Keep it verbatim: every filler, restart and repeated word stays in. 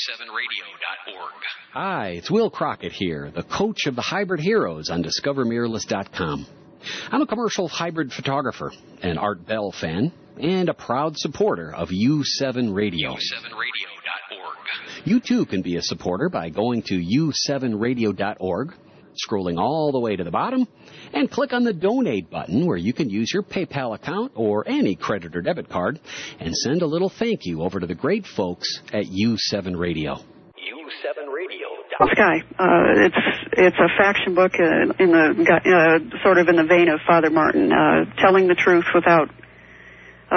seven radio dot org. Hi, it's Will Crockett here, the coach of the Hybrid Heroes on Discover Mirrorless dot com. I'm a commercial hybrid photographer, an Art Bell fan, and a proud supporter of U seven Radio. U seven radio dot org. You too can be a supporter by going to U seven radio dot org, scrolling all the way to the bottom, and click on the Donate button where you can use your PayPal account or any credit or debit card and send a little thank you over to the great folks at U seven Radio. U seven radio. Sky. Uh, it's it's a faction book uh, in the uh, sort of in the vein of Father Martin, uh, telling the truth without